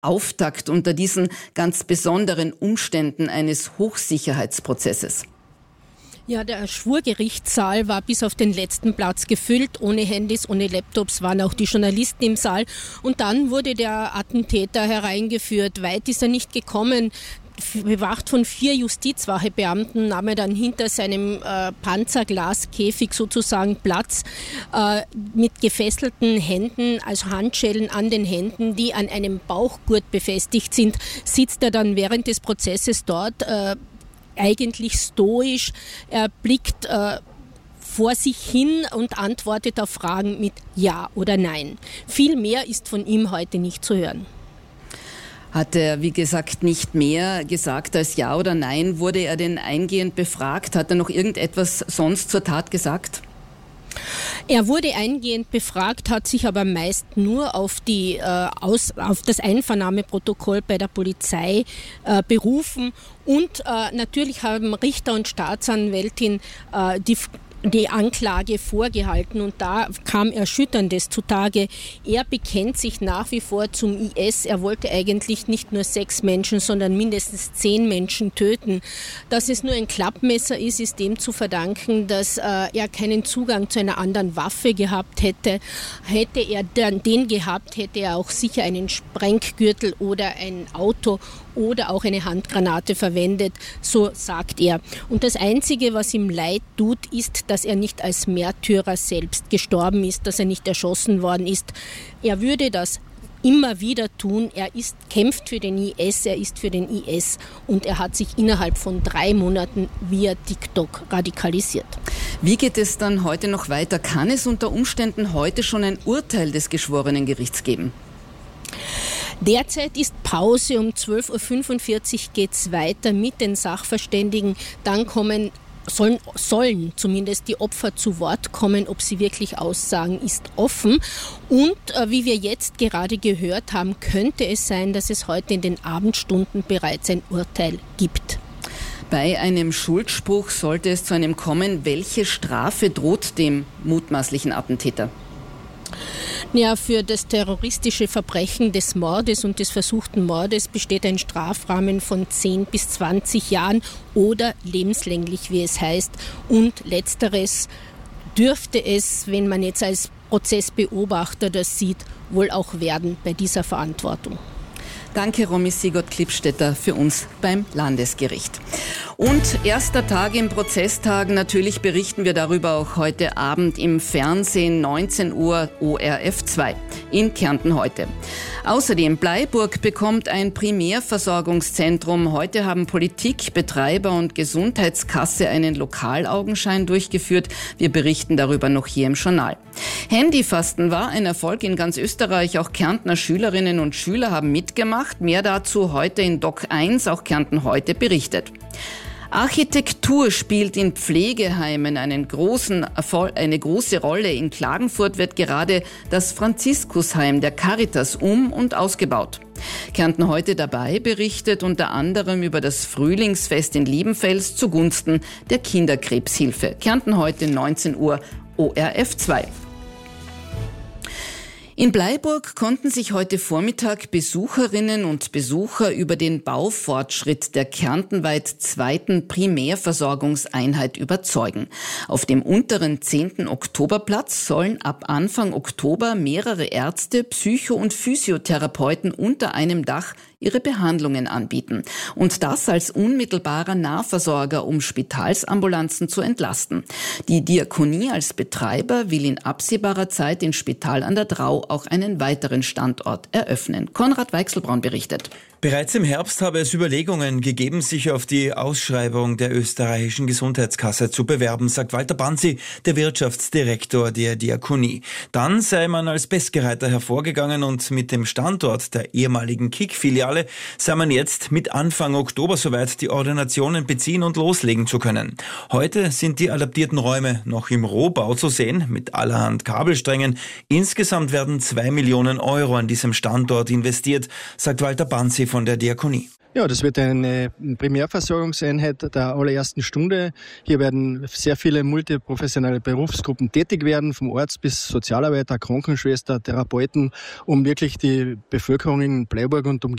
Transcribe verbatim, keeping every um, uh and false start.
Auftakt unter diesen ganz besonderen Umständen eines Hochsicherheitsprozesses? Ja, der Schwurgerichtssaal war bis auf den letzten Platz gefüllt. Ohne Handys, ohne Laptops waren auch die Journalisten im Saal. Und dann wurde der Attentäter hereingeführt. Weit ist er nicht gekommen. Bewacht von vier Justizwachebeamten nahm er dann hinter seinem äh, Panzerglaskäfig sozusagen Platz äh, mit gefesselten Händen, also Handschellen an den Händen, die an einem Bauchgurt befestigt sind, sitzt er dann während des Prozesses dort äh, eigentlich stoisch. Er blickt äh, vor sich hin und antwortet auf Fragen mit Ja oder Nein. Viel mehr ist von ihm heute nicht zu hören. Hat er, wie gesagt, nicht mehr gesagt als Ja oder Nein? Wurde er denn eingehend befragt? Hat er noch irgendetwas sonst zur Tat gesagt? Er wurde eingehend befragt, hat sich aber meist nur auf, die, äh, aus, auf das Einvernahmeprotokoll bei der Polizei äh, berufen. Und äh, natürlich haben Richter und Staatsanwältin äh, die die Anklage vorgehalten und da kam Erschütterndes zutage. Er bekennt sich nach wie vor zum I S. Er wollte eigentlich nicht nur sechs Menschen, sondern mindestens zehn Menschen töten. Dass es nur ein Klappmesser ist, ist dem zu verdanken, dass äh, er keinen Zugang zu einer anderen Waffe gehabt hätte. Hätte er dann den gehabt, hätte er auch sicher einen Sprenggürtel oder ein Auto oder auch eine Handgranate verwendet, so sagt er. Und das Einzige, was ihm leid tut, ist, dass er nicht als Märtyrer selbst gestorben ist, dass er nicht erschossen worden ist. Er würde das immer wieder tun. Er ist, kämpft für den I S, er ist für den I S und er hat sich innerhalb von drei Monaten via TikTok radikalisiert. Wie geht es dann heute noch weiter? Kann es unter Umständen heute schon ein Urteil des Geschworenengerichts geben? Derzeit ist Pause, um zwölf Uhr fünfundvierzig geht es weiter mit den Sachverständigen. Dann kommen, sollen, sollen zumindest die Opfer zu Wort kommen. Ob sie wirklich aussagen, ist offen. Und äh, wie wir jetzt gerade gehört haben, könnte es sein, dass es heute in den Abendstunden bereits ein Urteil gibt. Bei einem Schuldspruch sollte es zu einem kommen. Welche Strafe droht dem mutmaßlichen Attentäter? Ja, für das terroristische Verbrechen des Mordes und des versuchten Mordes besteht ein Strafrahmen von zehn bis zwanzig Jahren oder lebenslänglich, wie es heißt. Und letzteres dürfte es, wenn man jetzt als Prozessbeobachter das sieht, wohl auch werden bei dieser Verantwortung. Danke, Romy Sigurd-Klippstätter, für uns beim Landesgericht. Und erster Tag im Prozesstag. Natürlich berichten wir darüber auch heute Abend im Fernsehen, neunzehn Uhr O R F zwei in Kärnten heute. Außerdem Bleiburg bekommt ein Primärversorgungszentrum. Heute haben Politik, Betreiber und Gesundheitskasse einen Lokalaugenschein durchgeführt. Wir berichten darüber noch hier im Journal. Handyfasten war ein Erfolg in ganz Österreich. Auch Kärntner Schülerinnen und Schüler haben mitgemacht. Mehr dazu heute in Doc eins, auch Kärnten heute berichtet. Architektur spielt in Pflegeheimen einen großen Erfolg, eine große Rolle. In Klagenfurt wird gerade das Franziskusheim der Caritas um- und ausgebaut. Kärnten heute dabei berichtet unter anderem über das Frühlingsfest in Liebenfels zugunsten der Kinderkrebshilfe. Kärnten heute neunzehn Uhr O R F zwei. In Bleiburg konnten sich heute Vormittag Besucherinnen und Besucher über den Baufortschritt der kärntenweit zweiten Primärversorgungseinheit überzeugen. Auf dem unteren zehnten Oktoberplatz sollen ab Anfang Oktober mehrere Ärzte, Psycho- und Physiotherapeuten unter einem Dach ihre Behandlungen anbieten. Und das als unmittelbarer Nahversorger, um Spitalsambulanzen zu entlasten. Die Diakonie als Betreiber will in absehbarer Zeit in Spital an der Drau auch einen weiteren Standort eröffnen. Konrad Weichselbraun berichtet. Bereits im Herbst habe es Überlegungen gegeben, sich auf die Ausschreibung der österreichischen Gesundheitskasse zu bewerben, sagt Walter Banzi, der Wirtschaftsdirektor der Diakonie. Dann sei man als Bestgereiter hervorgegangen und mit dem Standort der ehemaligen K I K-Filiale sei man jetzt mit Anfang Oktober soweit, die Ordinationen beziehen und loslegen zu können. Heute sind die adaptierten Räume noch im Rohbau zu sehen, mit allerhand Kabelsträngen. Insgesamt werden zwei Millionen Euro an diesem Standort investiert, sagt Walter Banzi von der Diakonie. Ja, das wird eine Primärversorgungseinheit der allerersten Stunde. Hier werden sehr viele multiprofessionelle Berufsgruppen tätig werden, vom Arzt bis Sozialarbeiter, Krankenschwester, Therapeuten, um wirklich die Bevölkerung in Bleiburg und Umgebung